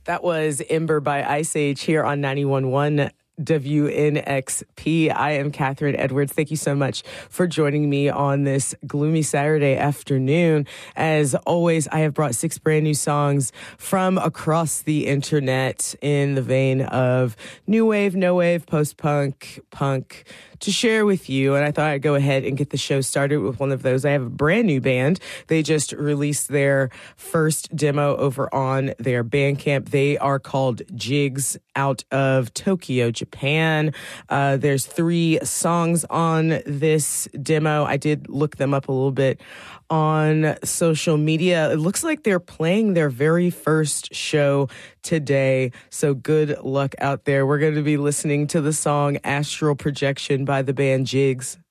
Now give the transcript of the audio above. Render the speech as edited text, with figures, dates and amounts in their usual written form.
That was Ember by Ice Age here on 91.1 WNXP. I am Catherine Edwards. Thank you so much for joining me on this gloomy Saturday afternoon. As always, I have brought 6 brand new songs from across the internet in the vein of new wave, no wave, post-punk, punk, to share with you. And I thought I'd go ahead and get the show started with one of those. I have a brand new band. They just released their first demo over on their Bandcamp. They are called Jigs, out of Tokyo, Japan. There's 3 songs on this demo. I did look them up a little bit on social media. It looks like they're playing their very first show today, so good luck out there. We're going to be listening to the song Astral Projection by the band Jigs.